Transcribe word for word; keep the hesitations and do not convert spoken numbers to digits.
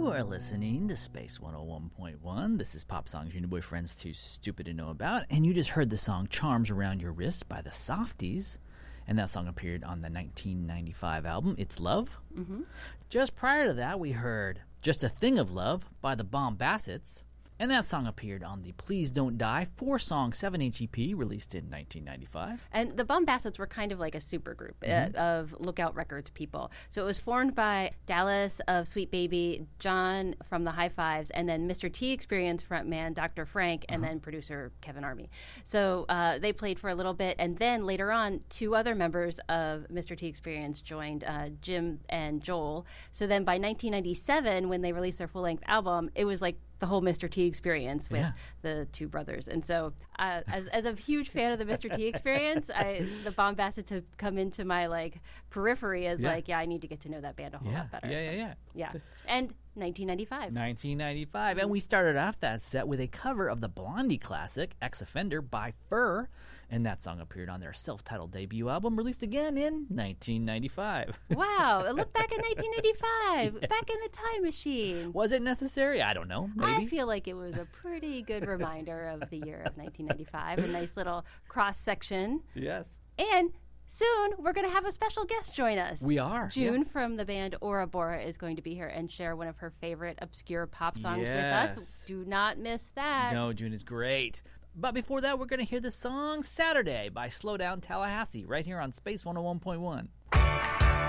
are listening to Space one oh one point one. This is Pop Songs Your New Boyfriend's Too Stupid to Know About. And you just heard the song Charms Around Your Wrist by the Softies. And that song appeared on the nineteen ninety-five album It's Love. Mm-hmm. Just prior to that, we heard Just a Thing of Love by the Bombassets. And that song appeared on the Please Don't Die four-song seven inch E P released in nineteen ninety-five. And the Bombassets were kind of like a supergroup mm-hmm. uh, of Lookout Records people. So it was formed by Dallas of Sweet Baby, John from the High Fives, and then Mister T Experience frontman Doctor Frank, and uh-huh. then producer Kevin Army. So uh, they played for a little bit, and then later on, two other members of Mister T Experience joined, uh, Jim and Joel. So then by nineteen ninety-seven, when they released their full-length album, it was like the whole Mister T Experience with yeah. the two brothers. And so uh, as as a huge fan of the Mister T Experience, I, the Bombassets have come into my like periphery as yeah. like, yeah, I need to get to know that band a whole yeah. lot better. Yeah, so, yeah, yeah. Yeah. And nineteen ninety-five. nineteen ninety-five. And we started off that set with a cover of the Blondie classic, Ex-Offender by Fur. And that song appeared on their self-titled debut album, released again in nineteen ninety-five. Wow. Look back at nineteen eighty-five. Yes. Back in the time machine. Was it necessary? I don't know. Maybe. I feel like it was a pretty good reminder of the year of nineteen ninety-five. A nice little cross-section. Yes. And soon, we're going to have a special guest join us. We are. June yeah. from the band Ora Bora is going to be here and share one of her favorite obscure pop songs yes. with us. Do not miss that. No, June is great. But before that, we're going to hear the song Saturday by Slowdown Tallahassee right here on Space one oh one point one.